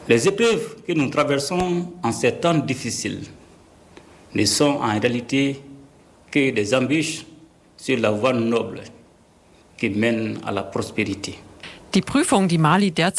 Les épreuves que nous traversons en ces temps difficiles ne sont en réalité que des embûches sur la voie noble qui mène à la Prosperité. Die Prüfung, die Mali derzeit